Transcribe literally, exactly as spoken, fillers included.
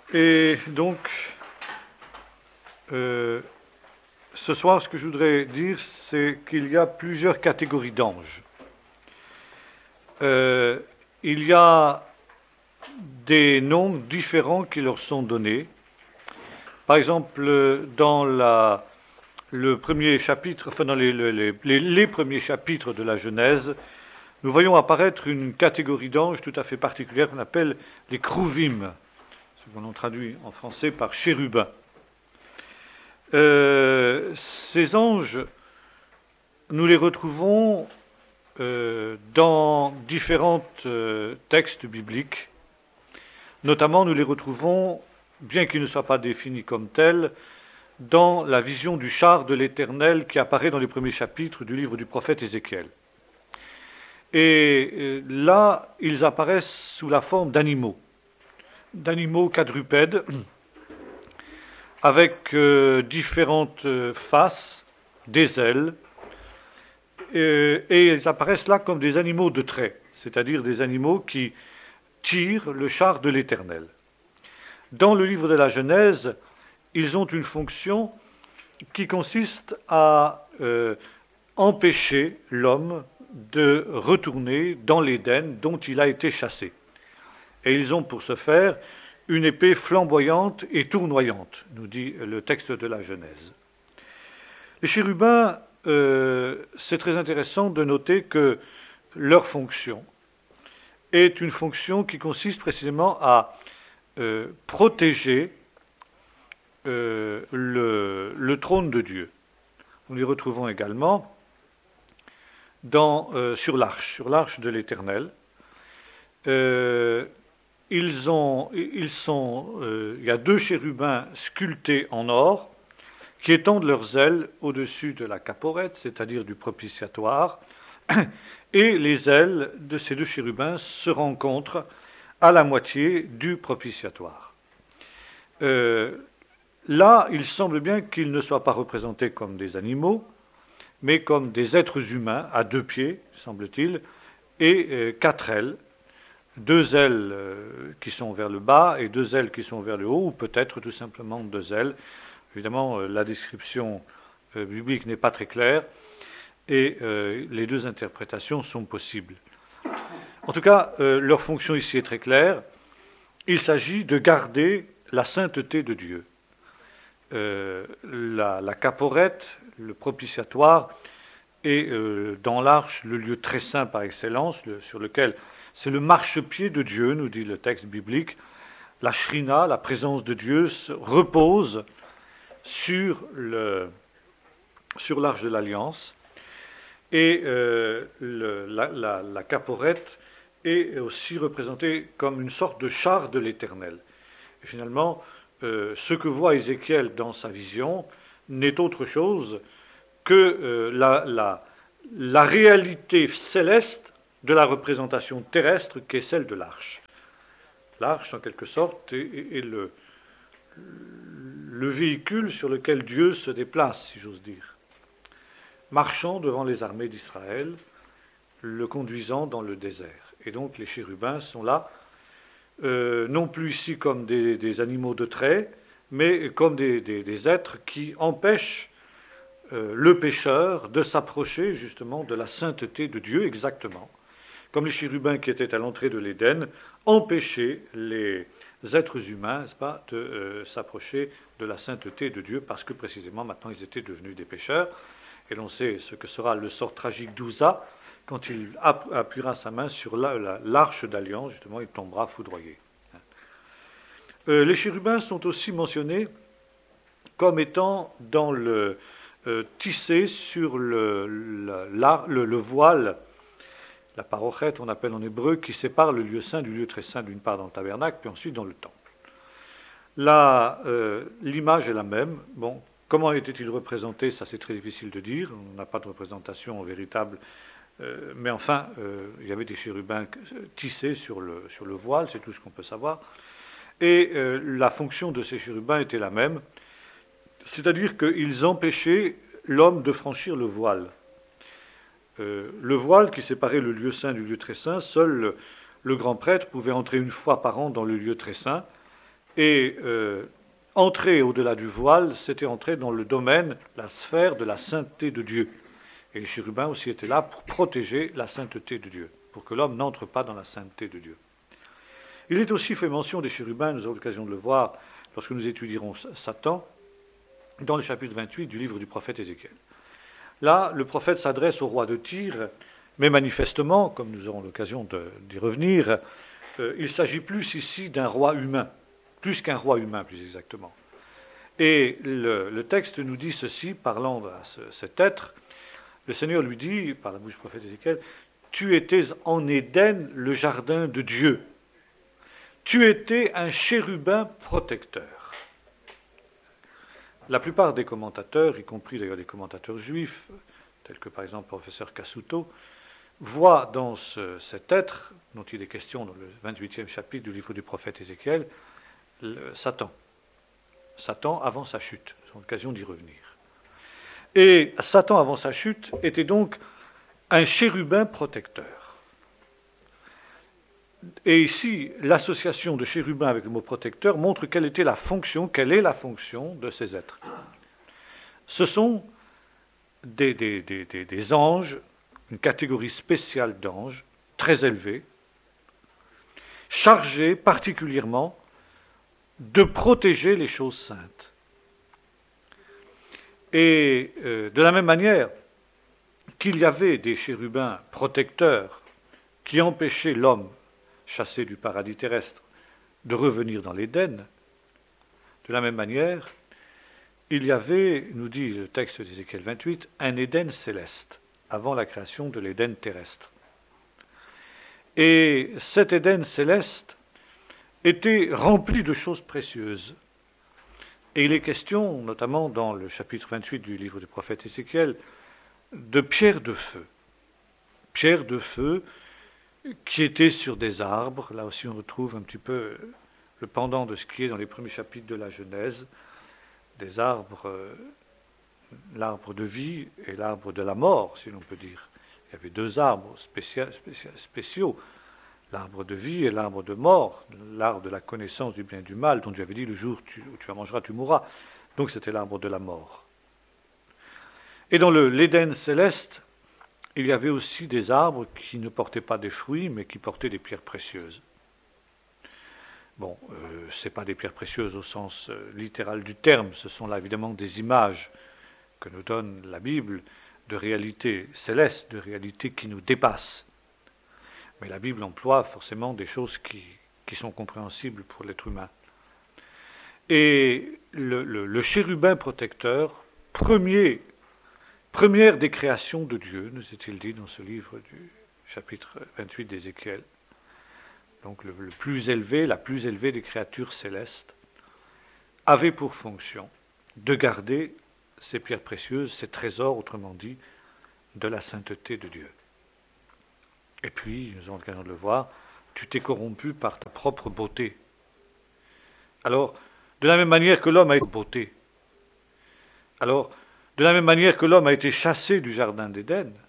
Et donc, euh, ce soir, ce que je voudrais dire, c'est qu'il y a plusieurs catégories d'anges. Euh, il y a des noms différents qui leur sont donnés. Par exemple, dans la, le premier chapitre, enfin dans les, les, les, les premiers chapitres de la Genèse, nous voyons apparaître une catégorie d'anges tout à fait particulière qu'on appelle les Kruvim, ce qu'on traduit en français par chérubins. Euh, ces anges, nous les retrouvons euh, dans différents euh, textes bibliques. Notamment, nous les retrouvons, bien qu'ils ne soient pas définis comme tels, dans la vision du char de l'Éternel qui apparaît dans les premiers chapitres du livre du prophète Ézéchiel. Et euh, là, ils apparaissent sous la forme d'animaux, d'animaux quadrupèdes, avec euh, différentes euh, faces, des ailes, euh, et ils apparaissent là comme des animaux de trait, c'est-à-dire des animaux qui tirent le char de l'Éternel. Dans le livre de la Genèse, ils ont une fonction qui consiste à euh, empêcher l'homme de retourner dans l'Éden dont il a été chassé. Et ils ont pour ce faire une épée flamboyante et tournoyante, nous dit le texte de la Genèse. Les chérubins, euh, c'est très intéressant de noter que leur fonction est une fonction qui consiste précisément à euh, protéger euh, le, le trône de Dieu. Nous les retrouvons également dans, euh, sur l'arche, sur l'arche de l'Éternel. Euh, ils ont, ils sont, euh, il y a deux chérubins sculptés en or qui étendent leurs ailes au-dessus de la caporette, c'est-à-dire du propitiatoire, et les ailes de ces deux chérubins se rencontrent à la moitié du propitiatoire. Euh, là, il semble bien qu'ils ne soient pas représentés comme des animaux, mais comme des êtres humains à deux pieds, semble-t-il, et euh, quatre ailes, deux ailes euh, qui sont vers le bas et deux ailes qui sont vers le haut, ou peut-être tout simplement deux ailes. Évidemment, euh, la description euh, biblique n'est pas très claire, et euh, les deux interprétations sont possibles. En tout cas, euh, leur fonction ici est très claire. Il s'agit de garder la sainteté de Dieu. Euh, la, la caporette, le propitiatoire, et euh, dans l'arche, le lieu très saint par excellence, le, sur lequel c'est le marchepied de Dieu, nous dit le texte biblique. La shrina, la présence de Dieu, repose sur, le, sur l'arche de l'Alliance. Et euh, le, la, la, la caporette est aussi représentée comme une sorte de char de l'Éternel. Et finalement, euh, ce que voit Ézéchiel dans sa vision n'est autre chose que euh, la, la, la réalité céleste de la représentation terrestre qui est celle de l'arche. L'arche, en quelque sorte, est, est le, le véhicule sur lequel Dieu se déplace, si j'ose dire, marchant devant les armées d'Israël, le conduisant dans le désert. Et donc les chérubins sont là, euh, non plus ici comme des, des animaux de trait, mais comme des, des, des êtres qui empêchent euh, le pécheur de s'approcher justement de la sainteté de Dieu, exactement. Comme les chérubins qui étaient à l'entrée de l'Éden empêchaient les êtres humains, n'est-ce pas, de euh, s'approcher de la sainteté de Dieu, parce que précisément maintenant ils étaient devenus des pécheurs. Et l'on sait ce que sera le sort tragique d'Ouza, quand il appuiera sa main sur la, la, l'arche d'alliance, justement, il tombera foudroyé. Euh, les chérubins sont aussi mentionnés comme étant dans le euh, tissé sur le, la, le, le voile, la parochette, on appelle en hébreu, qui sépare le lieu saint du lieu très saint, d'une part dans le tabernacle, puis ensuite dans le temple. Là, euh, l'image est la même. Bon, comment était-il représenté? Ça, c'est très difficile de dire. On n'a pas de représentation véritable. Euh, mais enfin, euh, il y avait des chérubins tissés sur le, sur le voile, c'est tout ce qu'on peut savoir. Et euh, la fonction de ces chérubins était la même, c'est-à-dire qu'ils empêchaient l'homme de franchir le voile. Euh, le voile qui séparait le lieu saint du lieu très saint, seul le, le grand prêtre pouvait entrer une fois par an dans le lieu très saint, Et euh, entrer au-delà du voile, c'était entrer dans le domaine, la sphère de la sainteté de Dieu. Et les chérubins aussi étaient là pour protéger la sainteté de Dieu, pour que l'homme n'entre pas dans la sainteté de Dieu. Il est aussi fait mention des chérubins, nous aurons l'occasion de le voir lorsque nous étudierons Satan, dans le chapitre vingt-huit du livre du prophète Ézéchiel. Là, le prophète s'adresse au roi de Tyr, mais manifestement, comme nous aurons l'occasion d'y revenir, euh, il s'agit plus ici d'un roi humain, plus qu'un roi humain, plus exactement. Et le, le texte nous dit ceci, parlant à ce, cet être, le Seigneur lui dit, par la bouche du prophète Ézéchiel, « Tu étais en Éden, le jardin de Dieu. Tu étais un chérubin protecteur. » La plupart des commentateurs, y compris d'ailleurs des commentateurs juifs, tels que par exemple le professeur Cassuto, voient dans ce, cet être, dont il est question dans le vingt-huitième chapitre du livre du prophète Ézéchiel, le, Satan. Satan avant sa chute, c'est l'occasion d'y revenir. Et Satan avant sa chute était donc un chérubin protecteur. Et ici, l'association de chérubin avec le mot protecteur montre quelle était la fonction, quelle est la fonction de ces êtres. Ce sont des, des, des, des, des anges, une catégorie spéciale d'anges, très élevés, chargés particulièrement de protéger les choses saintes. Et euh, de la même manière qu'il y avait des chérubins protecteurs qui empêchaient l'homme chassé du paradis terrestre de revenir dans l'Éden, de la même manière, il y avait, nous dit le texte d'Ézéchiel vingt-huit, un Éden céleste, avant la création de l'Éden terrestre. Et cet Éden céleste était rempli de choses précieuses. Et il est question, notamment dans le chapitre vingt-huit du livre du prophète Ézéchiel, de pierres de feu. Pierres de feu qui étaient sur des arbres. Là aussi on retrouve un petit peu le pendant de ce qui est dans les premiers chapitres de la Genèse, des arbres, euh, l'arbre de vie et l'arbre de la mort, si l'on peut dire. Il y avait deux arbres spéciaux, spéciaux, l'arbre de vie et l'arbre de mort, l'arbre de la connaissance du bien et du mal, dont Dieu avait dit, le jour où tu en mangeras, tu mourras. Donc c'était l'arbre de la mort. Et dans le, l'Éden céleste, il y avait aussi des arbres qui ne portaient pas des fruits, mais qui portaient des pierres précieuses. Bon, euh, ce n'est pas des pierres précieuses au sens euh, littéral du terme, ce sont là évidemment des images que nous donne la Bible de réalités célestes, de réalités qui nous dépassent. Mais la Bible emploie forcément des choses qui, qui sont compréhensibles pour l'être humain. Et le, le, le chérubin protecteur, premier Première des créations de Dieu, nous est-il dit dans ce livre du chapitre vingt-huit d'Ézéchiel. Donc le, le plus élevé, la plus élevée des créatures célestes, avait pour fonction de garder ces pierres précieuses, ces trésors, autrement dit, de la sainteté de Dieu. Et puis, nous avons l'occasion de le voir, tu t'es corrompu par ta propre beauté. Alors, de la même manière que l'homme a été beauté, alors, de la même manière que l'homme a été chassé du jardin d'Éden,